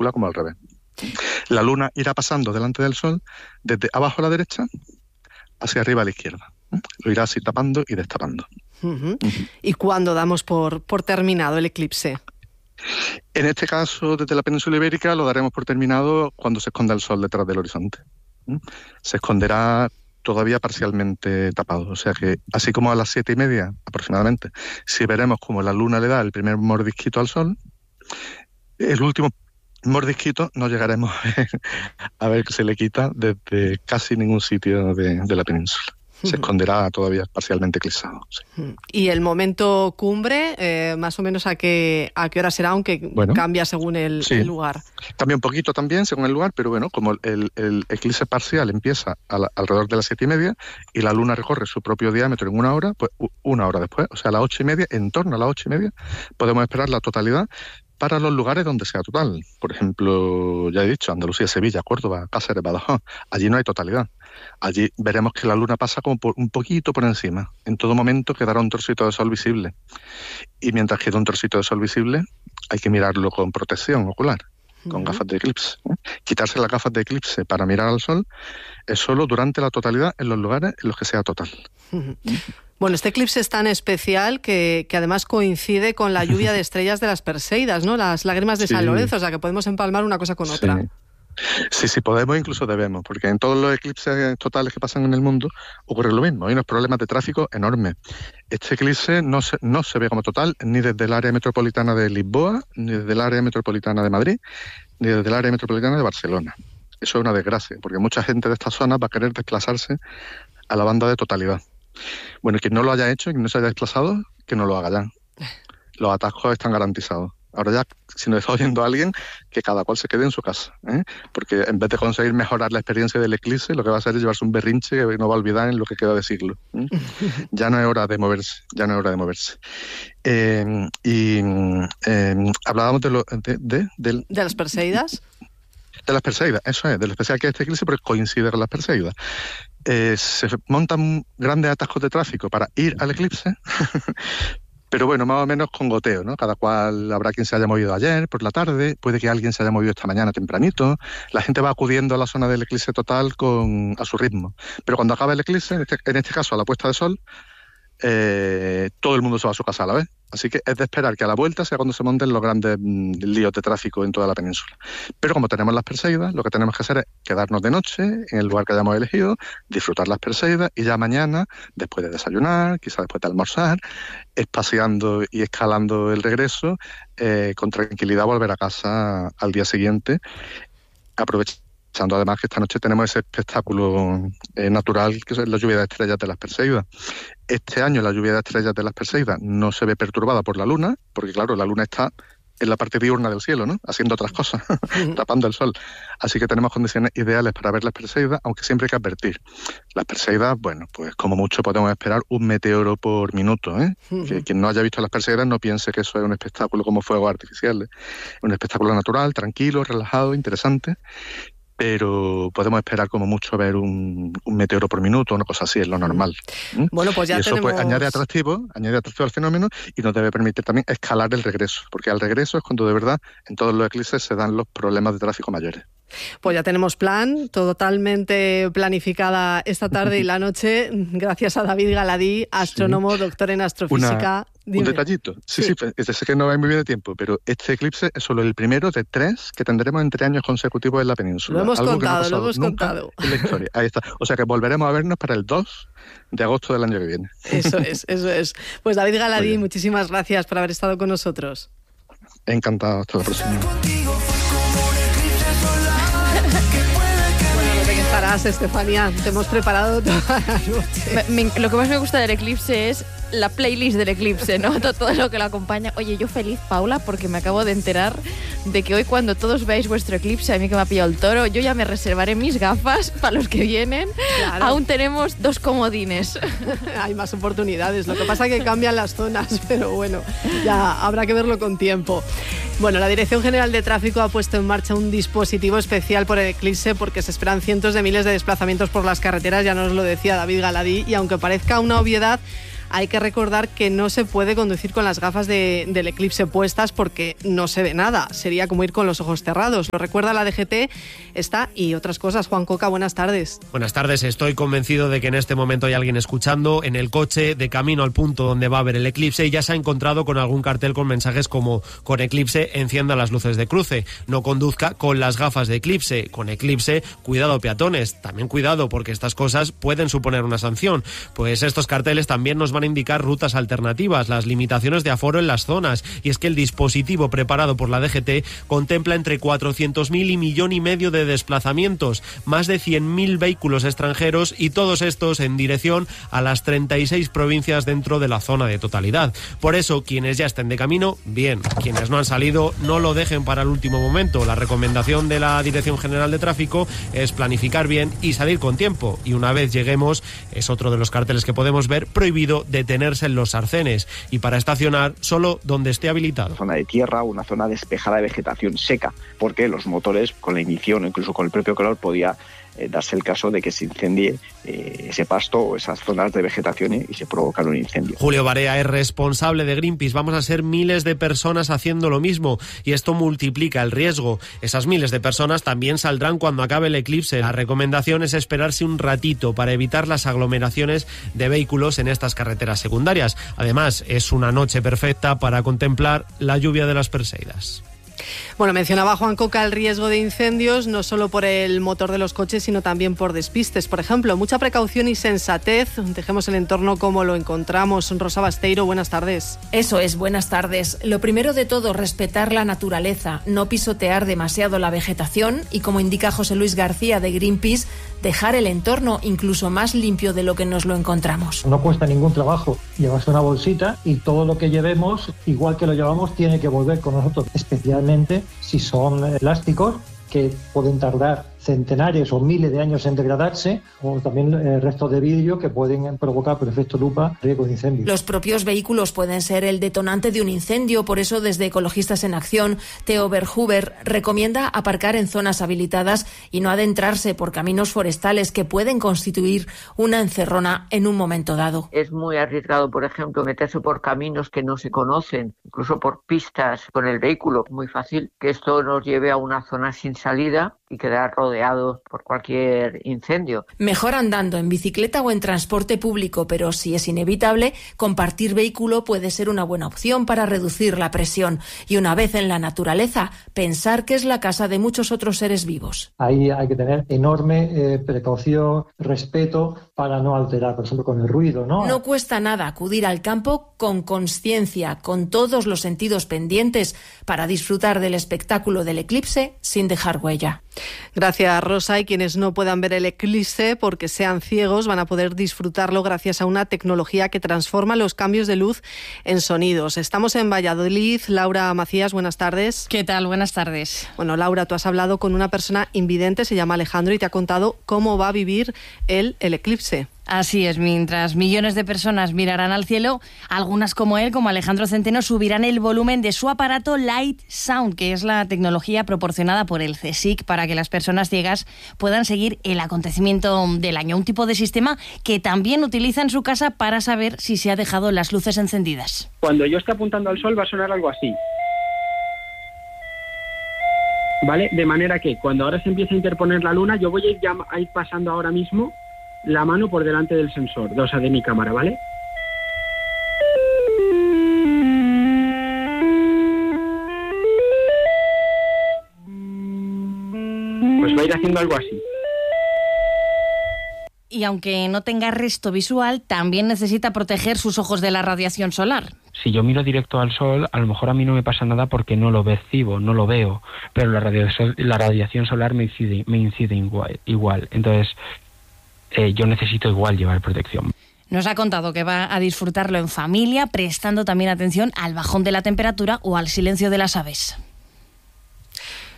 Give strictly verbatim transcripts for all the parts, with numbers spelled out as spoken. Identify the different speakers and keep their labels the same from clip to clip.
Speaker 1: película como al revés. La luna irá pasando delante del sol desde abajo a la derecha hacia arriba a la izquierda. Lo irá así tapando y destapando.
Speaker 2: Uh-huh. Uh-huh. ¿Y cuándo damos por, por terminado el eclipse?
Speaker 1: En este caso, desde la península ibérica, lo daremos por terminado cuando se esconda el sol detrás del horizonte. Se esconderá todavía parcialmente tapado. O sea que, así como a las siete y media aproximadamente, si veremos como la luna le da el primer mordisquito al sol, el último mordisquito no llegaremos a ver, a ver que se le quita desde casi ningún sitio de, de la península. Se esconderá todavía parcialmente eclipsado. Sí.
Speaker 2: ¿Y el momento cumbre, eh, más o menos a qué, a qué hora será, aunque bueno, cambia según el,
Speaker 1: sí.
Speaker 2: el lugar?
Speaker 1: Cambia un poquito también según el lugar, pero bueno, como el, el eclipse parcial empieza a la, alrededor de las siete y media y la luna recorre su propio diámetro en una hora, pues una hora después, o sea, a las ocho y media, en torno a las ocho y media, podemos esperar la totalidad para los lugares donde sea total. Por ejemplo, ya he dicho, Andalucía, Sevilla, Córdoba, Cáceres, Badajoz. Allí no hay totalidad. Allí veremos que la luna pasa como por un poquito por encima. En todo momento quedará un trocito de sol visible. Y mientras queda un trocito de sol visible, hay que mirarlo con protección ocular, con uh-huh. gafas de eclipse. ¿eh? Quitarse las gafas de eclipse para mirar al sol es solo durante la totalidad en los lugares en los que sea total.
Speaker 2: Uh-huh. Bueno, este eclipse es tan especial que, que además coincide con la lluvia de estrellas de las Perseidas, ¿no? Las lágrimas de sí. San Lorenzo, o sea que podemos empalmar una cosa con
Speaker 1: sí.
Speaker 2: otra.
Speaker 1: Sí, sí, podemos, incluso debemos, porque en todos los eclipses totales que pasan en el mundo ocurre lo mismo, hay unos problemas de tráfico enormes. Este eclipse no se, no se ve como total ni desde el área metropolitana de Lisboa, ni desde el área metropolitana de Madrid, ni desde el área metropolitana de Barcelona. Eso es una desgracia, porque mucha gente de estas zonas va a querer desplazarse a la banda de totalidad. Bueno, quien no lo haya hecho, quien no se haya desplazado, que no lo haga ya. Los atascos están garantizados. Ahora ya, si nos está oyendo alguien, que cada cual se quede en su casa, ¿eh? Porque en vez de conseguir mejorar la experiencia del eclipse, lo que va a hacer es llevarse un berrinche que no va a olvidar en lo que queda de siglo. ¿eh? Ya no es hora de moverse, ya no es hora de moverse. Eh, y eh, hablábamos de, lo, de, de, de...
Speaker 2: ¿De las Perseidas?
Speaker 1: De las Perseidas, eso es, de lo especial que es este eclipse, porque coincide con las Perseidas. Eh, se montan grandes atascos de tráfico para ir al eclipse, pero bueno, más o menos con goteo, ¿no? Cada cual, habrá quien se haya movido ayer por la tarde, puede que alguien se haya movido esta mañana tempranito. La gente va acudiendo a la zona del eclipse total con, a su ritmo. Pero cuando acaba el eclipse, en este, en este caso a la puesta de sol, eh, todo el mundo se va a su casa a la vez. Así que es de esperar que a la vuelta sea cuando se monten los grandes mmm, líos de tráfico en toda la península. Pero como tenemos las Perseidas, lo que tenemos que hacer es quedarnos de noche en el lugar que hayamos elegido, disfrutar las Perseidas y ya mañana, después de desayunar, quizás después de almorzar, espaciando y escalando el regreso, eh, con tranquilidad volver a casa al día siguiente, aprovechando además que esta noche tenemos ese espectáculo eh, natural que es la lluvia de estrellas de las Perseidas. Este año la lluvia de estrellas de las Perseidas no se ve perturbada por la luna, porque claro, la luna está en la parte diurna del cielo, ¿no? Haciendo otras cosas, tapando el sol. Así que tenemos condiciones ideales para ver las Perseidas, aunque siempre hay que advertir. Las Perseidas, bueno, pues como mucho podemos esperar un meteoro por minuto, ¿eh? Uh-huh. Que quien no haya visto las Perseidas no piense que eso es un espectáculo como fuegos artificiales. Un espectáculo natural, tranquilo, relajado, interesante. Pero podemos esperar como mucho ver un, un meteoro por minuto, una cosa así, es lo normal. ¿Mm?
Speaker 2: Bueno, pues ya
Speaker 1: y eso
Speaker 2: tenemos...
Speaker 1: pues añade atractivo, añade atractivo al fenómeno y nos debe permitir también escalar el regreso, porque al regreso es cuando de verdad en todos los eclipses se dan los problemas de tráfico mayores.
Speaker 2: Pues ya tenemos plan, totalmente planificada esta tarde y la noche, gracias a David Galadí, astrónomo, sí. doctor en astrofísica.
Speaker 1: Una, un detallito, sí, sí, sí, sé que no va muy bien de tiempo, pero este eclipse es solo el primero de tres que tendremos en tres años consecutivos en la península.
Speaker 2: Lo hemos
Speaker 1: Algo
Speaker 2: contado,
Speaker 1: que no
Speaker 2: lo hemos contado.
Speaker 1: En la historia. Ahí está. O sea que volveremos a vernos para el dos de agosto del año que viene.
Speaker 2: Eso es, eso es. Pues David Galadí, muchísimas gracias por haber estado con nosotros.
Speaker 1: Encantado, hasta la próxima.
Speaker 2: Estarás, Estefanía, te hemos preparado toda la noche.
Speaker 3: Me, me, lo que más me gusta del eclipse es la playlist del eclipse, ¿no? Todo, todo lo que lo acompaña. Oye, yo feliz, Paula, porque me acabo de enterar de que hoy cuando todos veáis vuestro eclipse, a mí que me ha pillado el toro, yo ya me reservaré mis gafas para los que vienen. Claro. Aún tenemos dos comodines.
Speaker 2: Hay más oportunidades, lo que pasa es que cambian las zonas, pero bueno, ya habrá que verlo con tiempo. Bueno, la Dirección General de Tráfico ha puesto en marcha un dispositivo especial por el eclipse porque se esperan cientos de miles de desplazamientos por las carreteras, ya nos lo decía David Galadí, y aunque parezca una obviedad, hay que recordar que no se puede conducir con las gafas de, del Eclipse puestas porque no se ve nada. Sería como ir con los ojos cerrados. Lo recuerda la D G T, está y otras cosas. Juan Coca, buenas tardes.
Speaker 4: Buenas tardes. Estoy convencido de que en este momento hay alguien escuchando en el coche de camino al punto donde va a ver el eclipse y ya se ha encontrado con algún cartel con mensajes como: con eclipse, encienda las luces de cruce. No conduzca con las gafas de eclipse. Con eclipse, cuidado peatones. También cuidado porque estas cosas pueden suponer una sanción. Pues estos carteles también nos van a indicar rutas alternativas, las limitaciones de aforo en las zonas. Y es que el dispositivo preparado por la D G T contempla entre cuatrocientos mil y millón y medio de desplazamientos, más de cien mil vehículos extranjeros y todos estos en dirección a las treinta y seis provincias dentro de la zona de totalidad. Por eso, quienes ya estén de camino, bien. Quienes no han salido, no lo dejen para el último momento. La recomendación de la Dirección General de Tráfico es planificar bien y salir con tiempo. Y una vez lleguemos, es otro de los carteles que podemos ver, prohibido detenerse en los arcenes y para estacionar solo donde esté habilitado.
Speaker 5: Zona de tierra, una zona despejada de vegetación seca, porque los motores con la ignición o incluso con el propio calor podía eh, darse el caso de que se incendie eh, ese pasto o esas zonas de vegetación y se provocara un incendio.
Speaker 4: Julio Barea es responsable de Greenpeace. Vamos a ser miles de personas haciendo lo mismo y esto multiplica el riesgo. Esas miles de personas también saldrán cuando acabe el eclipse. La recomendación es esperarse un ratito para evitar las aglomeraciones de vehículos en estas carreteras secundarias. Además, es una noche perfecta para contemplar la lluvia de las Perseidas.
Speaker 2: Bueno, mencionaba Juan Coca el riesgo de incendios, no solo por el motor de los coches, sino también por despistes. Por ejemplo, mucha precaución y sensatez. Dejemos el entorno como lo encontramos. Rosa Basteiro, buenas tardes.
Speaker 6: Eso es, buenas tardes. Lo primero de todo, respetar la naturaleza, no pisotear demasiado la vegetación y, como indica José Luis García de Greenpeace, dejar el entorno incluso más limpio de lo que nos lo encontramos.
Speaker 7: No cuesta ningún trabajo llevarse una bolsita y todo lo que llevemos, igual que lo llevamos, tiene que volver con nosotros, especialmente si son elásticos que pueden tardar centenares o miles de años en degradarse, o también el resto de vidrio que pueden provocar por efecto lupa riesgo de incendio.
Speaker 6: Los propios vehículos pueden ser el detonante de un incendio, por eso desde Ecologistas en Acción, Theo Verhuber recomienda aparcar en zonas habilitadas y no adentrarse por caminos forestales que pueden constituir una encerrona en un momento dado.
Speaker 8: Es muy arriesgado, por ejemplo, meterse por caminos que no se conocen, incluso por pistas con el vehículo, muy fácil que esto nos lleve a una zona sin salida y quedar rodeados por cualquier incendio.
Speaker 6: Mejor andando en bicicleta o en transporte público, pero si es inevitable, compartir vehículo puede ser una buena opción para reducir la presión. Y una vez en la naturaleza, pensar que es la casa de muchos otros seres vivos.
Speaker 7: Ahí hay que tener enorme eh, precaución, respeto para no alterar, por ejemplo, con el ruido, ¿no?
Speaker 6: No cuesta nada acudir al campo con conciencia, con todos los sentidos pendientes, para disfrutar del espectáculo del eclipse sin dejar huella.
Speaker 2: Gracias, Rosa. Y quienes no puedan ver el eclipse porque sean ciegos van a poder disfrutarlo gracias a una tecnología que transforma los cambios de luz en sonidos. Estamos en Valladolid. Laura Macías, buenas tardes.
Speaker 9: ¿Qué tal? Buenas tardes.
Speaker 2: Bueno, Laura, tú has hablado con una persona invidente, se llama Alejandro, y te ha contado cómo va a vivir él el eclipse.
Speaker 9: Así es, mientras millones de personas mirarán al cielo, algunas como él, como Alejandro Centeno, subirán el volumen de su aparato Light Sound, que es la tecnología proporcionada por el CSIC para que las personas ciegas puedan seguir el acontecimiento del año. Un tipo de sistema que también utiliza en su casa para saber si se ha dejado las luces encendidas.
Speaker 10: Cuando yo esté apuntando al sol va a sonar algo así. ¿Vale? De manera que cuando ahora se empiece a interponer la luna, yo voy a ir, ya, a ir pasando ahora mismo la mano por delante del sensor, o sea, de mi cámara, ¿vale? Pues va a ir haciendo algo así.
Speaker 9: Y aunque no tenga resto visual, también necesita proteger sus ojos de la radiación solar.
Speaker 10: Si yo miro directo al sol, a lo mejor a mí no me pasa nada porque no lo percibo, no lo veo, pero la radiación, la radiación solar me incide, me incide igual, igual. Entonces, Eh, yo necesito igual llevar protección.
Speaker 9: Nos ha contado que va a disfrutarlo en familia, prestando también atención al bajón de la temperatura o al silencio de las aves.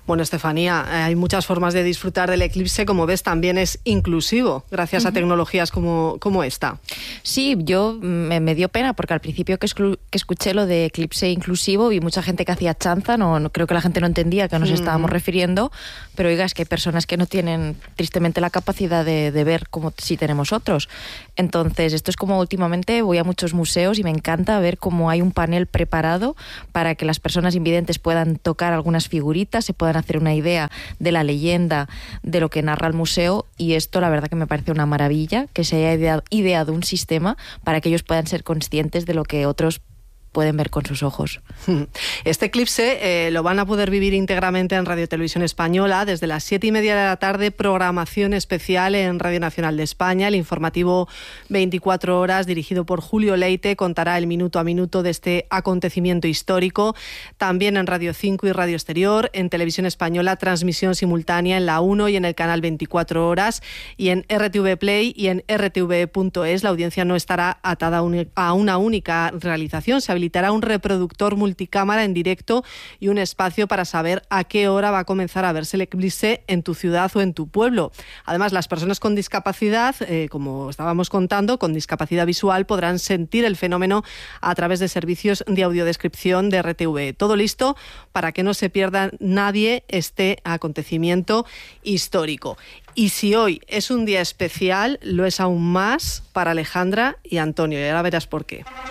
Speaker 2: Bueno, Estefanía, hay muchas formas de disfrutar del eclipse. Como ves, también es inclusivo gracias uh-huh. a tecnologías como, como esta.
Speaker 3: Sí, yo me, me dio pena porque al principio que, exclu- que escuché lo de eclipse inclusivo vi mucha gente que hacía chanza, no, no creo que la gente no entendía a qué nos uh-huh. estábamos refiriendo, pero oiga, es que hay personas que no tienen tristemente la capacidad de, de ver como si tenemos otros. Entonces, esto es como últimamente voy a muchos museos y me encanta ver cómo hay un panel preparado para que las personas invidentes puedan tocar algunas figuritas, se puedan hacer una idea de la leyenda, de lo que narra el museo, y esto la verdad que me parece una maravilla, que se haya ideado, ideado un sistema para que ellos puedan ser conscientes de lo que otros pueden ver con sus ojos.
Speaker 2: Este eclipse eh, lo van a poder vivir íntegramente en Radio Televisión Española desde las siete y media de la tarde, programación especial en Radio Nacional de España. El informativo veinticuatro horas, dirigido por Julio Leite, contará el minuto a minuto de este acontecimiento histórico. También en Radio cinco y Radio Exterior, en Televisión Española, transmisión simultánea en la uno y en el canal veinticuatro horas, y en R T V Play y en R T V punto es. La audiencia no estará atada a una única realización. Se habilitará un reproductor multicámara en directo y un espacio para saber a qué hora va a comenzar a verse el eclipse en tu ciudad o en tu pueblo. Además, las personas con discapacidad, eh, como estábamos contando, con discapacidad visual, podrán sentir el fenómeno a través de servicios de audiodescripción de R T V. Todo listo para que no se pierda nadie este acontecimiento histórico. Y si hoy es un día especial, lo es aún más para Alejandra y Antonio, y ahora verás por qué.